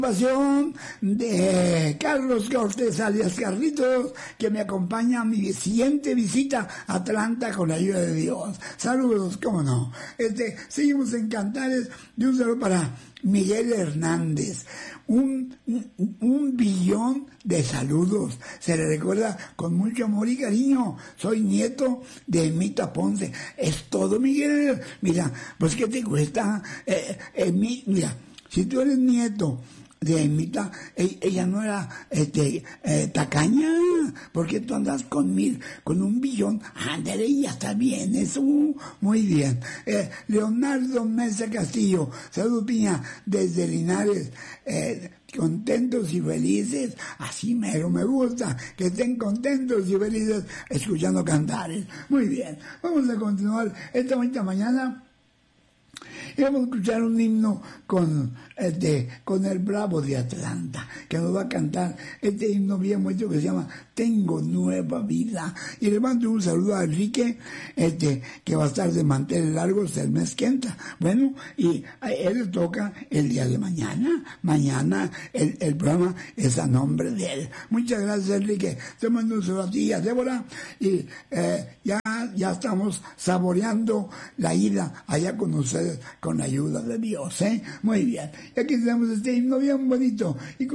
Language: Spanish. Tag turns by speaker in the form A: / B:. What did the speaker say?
A: De Carlos Cortés alias Carlitos, que me acompaña a mi siguiente visita a Atlanta con la ayuda de Dios. Saludos, cómo no. Seguimos en Cantares, y un saludo para Miguel Hernández. Un billón de saludos. Se le recuerda con mucho amor y cariño. Soy nieto de Emita Ponce. Es todo, Miguel. Mira, pues ¿qué te cuesta? Mira, si tú eres nieto de Emita, ella no era tacaña, porque tú andas con un billón, ándale, ya está bien, eso, muy bien. Leonardo Mesa Castillo, salud Piña, desde Linares, contentos y felices, así mero me gusta, que estén contentos y felices escuchando Cantares. Muy bien, vamos a continuar esta bonita mañana. Y vamos a escuchar un himno con el Bravo de Atlanta, que nos va a cantar este himno bien bonito que se llama Tengo Nueva Vida. Y le mando un saludo a Enrique, que va a estar de manteles largos el mes que entra. Bueno, y a él le toca el día de mañana. Mañana el programa es a nombre de él. Muchas gracias, Enrique. Te mando un saludo a ti y a Débora. Y ya estamos saboreando la ida allá con ustedes con la ayuda de Dios, ¿eh? Muy bien. Y aquí tenemos este himno bien bonito. Y